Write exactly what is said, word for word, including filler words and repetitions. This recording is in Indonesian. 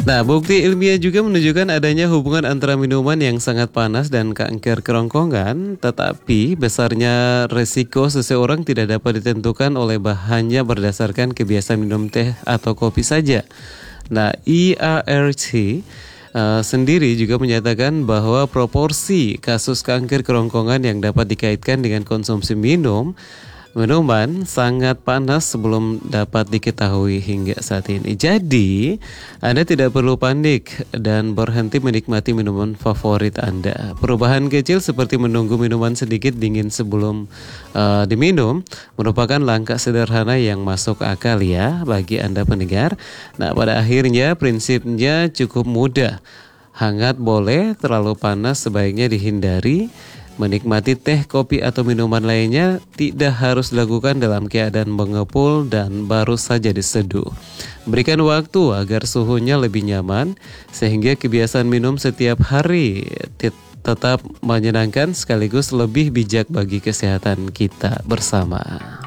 Nah, bukti ilmiah juga menunjukkan adanya hubungan antara minuman yang sangat panas dan kanker kerongkongan, tetapi besarnya resiko seseorang tidak dapat ditentukan oleh bahannya berdasarkan kebiasaan minum teh atau kopi saja. Nah, I A R C uh, sendiri juga menyatakan bahwa proporsi kasus kanker kerongkongan yang dapat dikaitkan dengan konsumsi minum Minuman sangat panas sebelum dapat diketahui hingga saat ini. Jadi, Anda tidak perlu panik dan berhenti menikmati minuman favorit Anda. Perubahan kecil seperti menunggu minuman sedikit dingin sebelum uh, diminum merupakan langkah sederhana yang masuk akal ya bagi Anda pendengar. Nah, pada akhirnya prinsipnya cukup mudah. Hangat boleh, terlalu panas sebaiknya dihindari. Menikmati teh, kopi, atau minuman lainnya tidak harus dilakukan dalam keadaan mengepul dan baru saja diseduh. Berikan waktu agar suhunya lebih nyaman sehingga kebiasaan minum setiap hari tetap menyenangkan sekaligus lebih bijak bagi kesehatan kita bersama.